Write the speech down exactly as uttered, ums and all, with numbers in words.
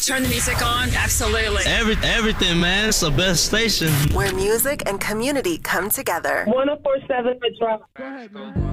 turn the music on. Absolutely. Every, everything, man. It's the best station. Where music and community come together. one oh four point seven The Drop. Go ahead, man.